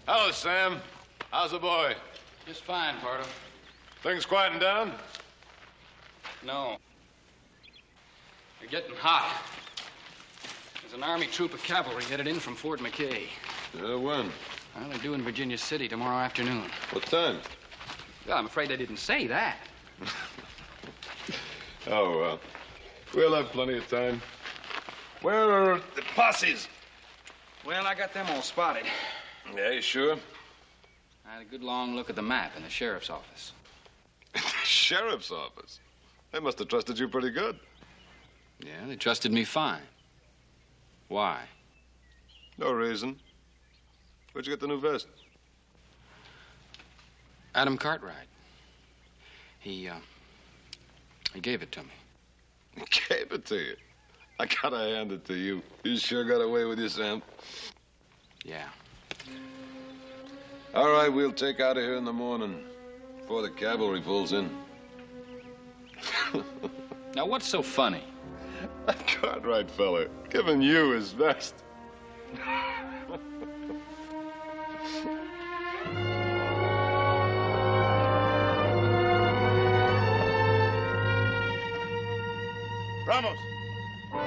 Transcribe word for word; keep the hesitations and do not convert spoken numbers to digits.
Hello, Sam. How's the boy? Just fine, Pardo. Things quieting down? No. They're getting hot. There's an Army troop of cavalry headed in from Fort McKay. Uh, when? Well, they're due in Virginia City tomorrow afternoon. What time? Well, I'm afraid they didn't say that. Oh, well. We'll have plenty of time. Where are the posses? Well, I got them all spotted. Yeah, you sure? I had a good long look at the map in the sheriff's office. The sheriff's office? They must have trusted you pretty good. Yeah, they trusted me fine. Why? No reason. Where'd you get the new vest? Adam Cartwright. He, uh, he gave it to me. He gave it to you? I gotta hand it to you. You sure got away with your Sam. Yeah. All right, we'll take out of here in the morning before the cavalry pulls in. Now, what's so funny? That Cartwright fella giving you his vest. Ramos.